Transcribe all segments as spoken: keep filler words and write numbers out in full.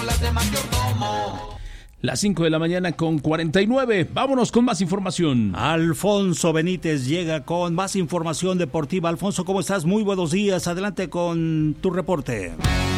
Las cinco de la mañana con cuarenta y nueve. Vámonos con más información. Alfonso Benítez llega con más información deportiva. Alfonso, ¿cómo estás? Muy buenos días. Adelante con tu reporte.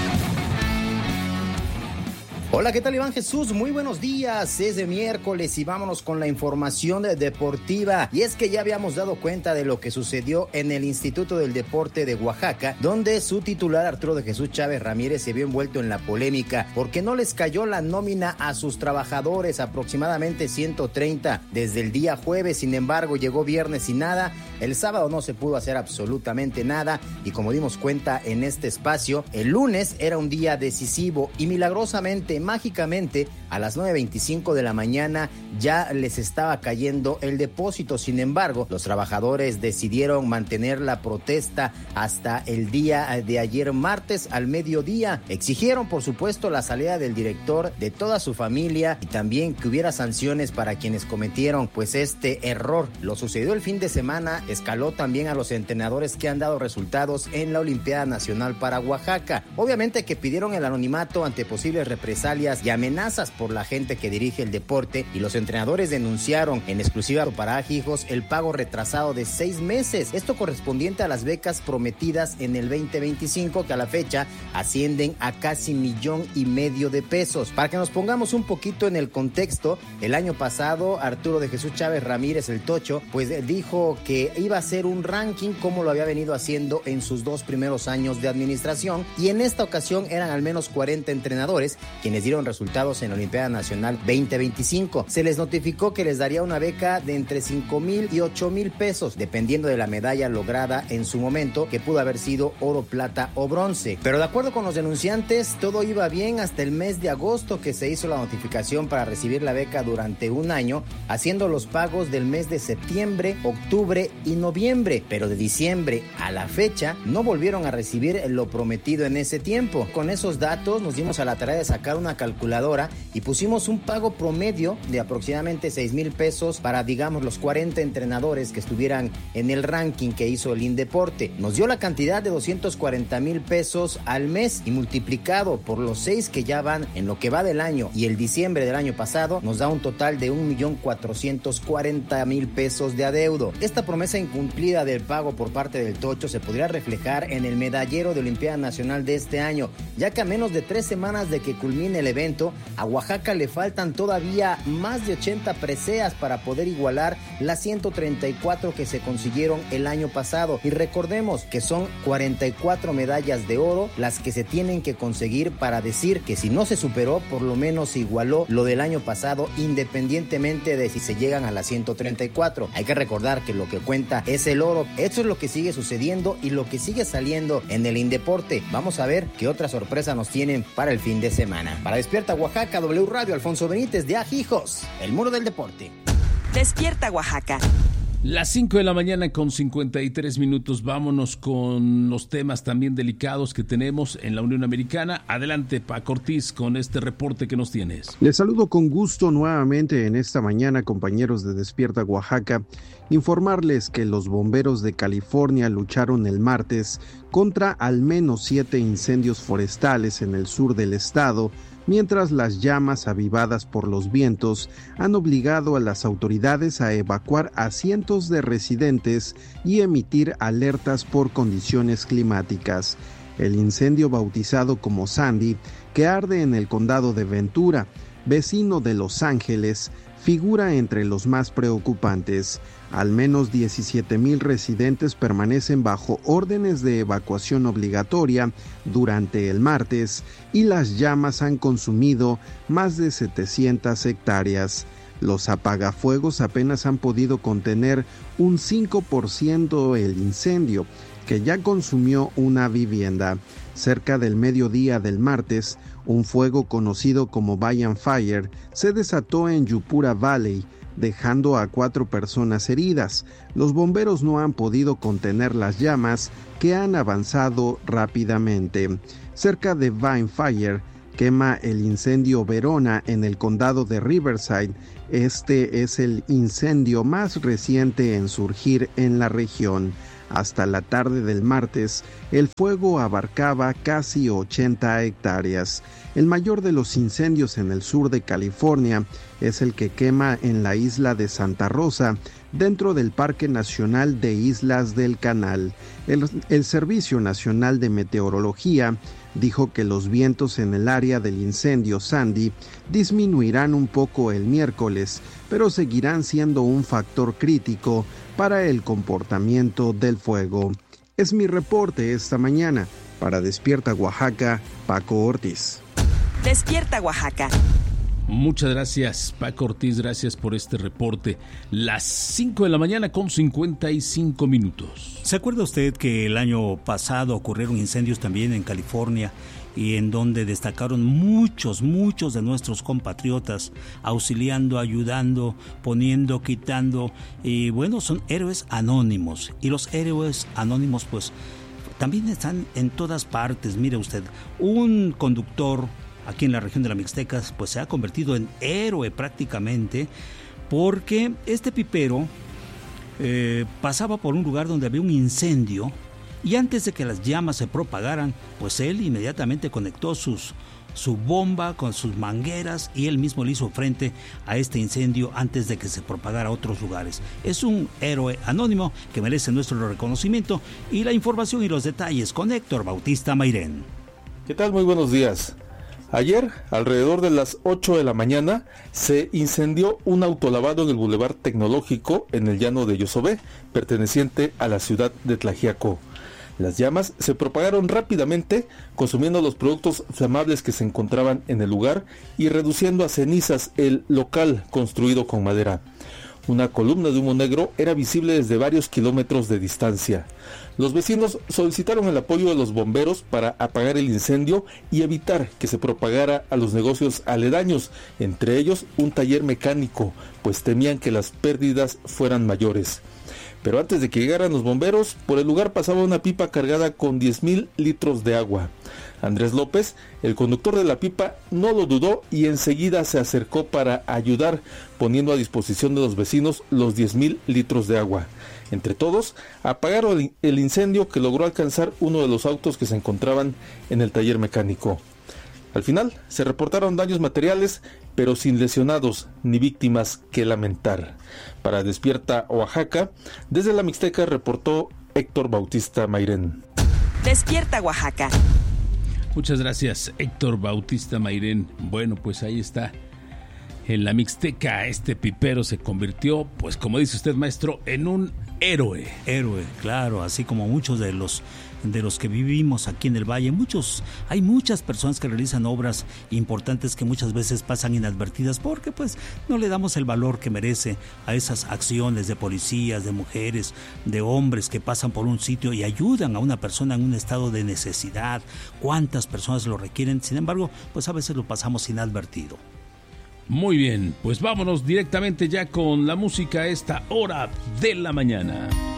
Hola, ¿qué tal, Iván Jesús? Muy buenos días, es de miércoles y vámonos con la información deportiva. Y es que ya habíamos dado cuenta de lo que sucedió en el Instituto del Deporte de Oaxaca, donde su titular Arturo de Jesús Chávez Ramírez se vio envuelto en la polémica porque no les cayó la nómina a sus trabajadores, aproximadamente ciento treinta desde el día jueves. Sin embargo, llegó viernes y nada. El sábado no se pudo hacer absolutamente nada y como dimos cuenta en este espacio, el lunes era un día decisivo y milagrosamente, mágicamente, a las nueve veinticinco de la mañana ya les estaba cayendo el depósito. Sin embargo, los trabajadores decidieron mantener la protesta hasta el día de ayer martes al mediodía. Exigieron, por supuesto, la salida del director, de toda su familia y también que hubiera sanciones para quienes cometieron pues este error. Lo sucedió el fin de semana escaló también a los entrenadores que han dado resultados en la Olimpiada Nacional para Oaxaca. Obviamente que pidieron el anonimato ante posibles represalias y amenazas por la gente que dirige el deporte, y los entrenadores denunciaron en exclusiva para Ajijos el pago retrasado de seis meses, esto correspondiente a las becas prometidas en el veinte veinticinco, que a la fecha ascienden a casi millón y medio de pesos. Para que nos pongamos un poquito en el contexto, el año pasado Arturo de Jesús Chávez Ramírez, el Tocho, pues dijo que iba a hacer un ranking como lo había venido haciendo en sus dos primeros años de administración, y en esta ocasión eran al menos cuarenta entrenadores quienes dieron resultados en la Olimpiada Nacional veinte veinticinco. Se les notificó que les daría una beca de entre cinco mil y ocho mil pesos, dependiendo de la medalla lograda en su momento, que pudo haber sido oro, plata o bronce. Pero de acuerdo con los denunciantes, todo iba bien hasta el mes de agosto, que se hizo la notificación para recibir la beca durante un año, haciendo los pagos del mes de septiembre, octubre y noviembre, pero de diciembre a la fecha no volvieron a recibir lo prometido en ese tiempo. Con esos datos nos dimos a la tarea de sacar una calculadora y pusimos un pago promedio de aproximadamente seis mil pesos para, digamos, los cuarenta entrenadores que estuvieran en el ranking que hizo el Indeporte. Nos dio la cantidad de doscientos cuarenta mil pesos al mes, y multiplicado por los seis que ya van en lo que va del año y el diciembre del año pasado, nos da un total de un millón cuatrocientos cuarenta mil pesos de adeudo. Esta promesa incumplida del pago por parte del Tocho se podría reflejar en el medallero de Olimpiada Nacional de este año, ya que a menos de tres semanas de que culmine el evento, a Oaxaca le faltan todavía más de ochenta preseas para poder igualar las ciento treinta y cuatro que se consiguieron el año pasado. Y recordemos que son cuarenta y cuatro medallas de oro las que se tienen que conseguir para decir que si no se superó, por lo menos se igualó lo del año pasado, independientemente de si se llegan a las ciento treinta y cuatro. Hay que recordar que lo que cuenta es el oro. Esto es lo que sigue sucediendo y lo que sigue saliendo en el Indeporte. Vamos a ver qué otra sorpresa nos tienen para el fin de semana. Para Despierta Oaxaca, W Radio, Alfonso Benítez de Ajijos, el muro del deporte. Despierta Oaxaca. Las cinco de la mañana con cincuenta y tres minutos. Vámonos con los temas también delicados que tenemos en la Unión Americana. Adelante, Paco Ortiz, con este reporte que nos tienes. Les saludo con gusto nuevamente en esta mañana, compañeros de Despierta Oaxaca. Informarles que los bomberos de California lucharon el martes contra al menos siete incendios forestales en el sur del estado, mientras las llamas avivadas por los vientos han obligado a las autoridades a evacuar a cientos de residentes y emitir alertas por condiciones climáticas. El incendio, bautizado como Sandy, que arde en el condado de Ventura, vecino de Los Ángeles, figura entre los más preocupantes. Al menos diecisiete mil residentes permanecen bajo órdenes de evacuación obligatoria durante el martes, y las llamas han consumido más de setecientas hectáreas. Los apagafuegos apenas han podido contener un cinco por ciento el incendio, que ya consumió una vivienda. Cerca del mediodía del martes, un fuego conocido como Bayan Fire se desató en Yupura Valley, dejando a cuatro personas heridas. Los bomberos no han podido contener las llamas, que han avanzado rápidamente. Cerca de Vine Fire quema el incendio Verona en el condado de Riverside. Este es el incendio más reciente en surgir en la región. Hasta la tarde del martes, el fuego abarcaba casi ochenta hectáreas. El mayor de los incendios en el sur de California es el que quema en la isla de Santa Rosa, dentro del Parque Nacional de Islas del Canal. El, el Servicio Nacional de Meteorología dijo que los vientos en el área del incendio Sandy disminuirán un poco el miércoles, pero seguirán siendo un factor crítico para el comportamiento del fuego. Es mi reporte esta mañana. Para Despierta Oaxaca, Paco Ortiz. Despierta Oaxaca. Muchas gracias, Paco Ortiz, gracias por este reporte. Las cinco de la mañana con cincuenta y cinco minutos. ¿Se acuerda usted que el año pasado ocurrieron incendios también en California y en donde destacaron muchos, muchos de nuestros compatriotas auxiliando, ayudando, poniendo, quitando? Y bueno, son héroes anónimos. Y los héroes anónimos pues también están en todas partes. Mire usted, un conductor aquí en la región de la Mixteca pues se ha convertido en héroe prácticamente, porque este pipero eh, pasaba por un lugar donde había un incendio y antes de que las llamas se propagaran, pues él inmediatamente conectó sus, su bomba con sus mangueras y él mismo le hizo frente a este incendio antes de que se propagara a otros lugares. Es un héroe anónimo que merece nuestro reconocimiento. Y la información y los detalles con Héctor Bautista Mairén. ¿Qué tal? Muy buenos días. Ayer, alrededor de las ocho de la mañana, se incendió un autolavado en el Boulevard Tecnológico en el llano de Yosobé, perteneciente a la ciudad de Tlaxiaco. Las llamas se propagaron rápidamente, consumiendo los productos flamables que se encontraban en el lugar y reduciendo a cenizas el local construido con madera. Una columna de humo negro era visible desde varios kilómetros de distancia. Los vecinos solicitaron el apoyo de los bomberos para apagar el incendio y evitar que se propagara a los negocios aledaños, entre ellos un taller mecánico, pues temían que las pérdidas fueran mayores. Pero antes de que llegaran los bomberos, por el lugar pasaba una pipa cargada con diez mil litros de agua. Andrés López, el conductor de la pipa, no lo dudó y enseguida se acercó para ayudar, poniendo a disposición de los vecinos los diez mil litros de agua. Entre todos, apagaron el incendio que logró alcanzar uno de los autos que se encontraban en el taller mecánico. Al final, se reportaron daños materiales, pero sin lesionados ni víctimas que lamentar. Para Despierta Oaxaca, desde la Mixteca reportó Héctor Bautista Mairén. Despierta Oaxaca. Muchas gracias, Héctor Bautista Mairén. Bueno, pues ahí está. En la Mixteca este pipero se convirtió, pues como dice usted, maestro, en un héroe. Héroe, claro, así como muchos de los de los que vivimos aquí en el Valle. Muchos, hay muchas personas que realizan obras importantes que muchas veces pasan inadvertidas porque pues no le damos el valor que merece a esas acciones de policías, de mujeres, de hombres que pasan por un sitio y ayudan a una persona en un estado de necesidad. ¿Cuántas personas lo requieren? Sin embargo, pues a veces lo pasamos inadvertido. Muy bien, pues vámonos directamente ya con la música a esta hora de la mañana.